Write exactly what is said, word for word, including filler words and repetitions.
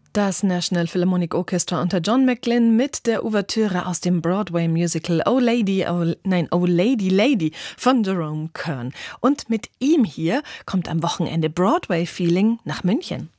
Das National Philharmonic Orchestra unter John McGlynn mit der Ouvertüre aus dem Broadway-Musical Oh Lady, oh, nein, Oh Lady, Lady von Jerome Kern. Und mit ihm hier kommt am Wochenende Broadway-Feeling nach München.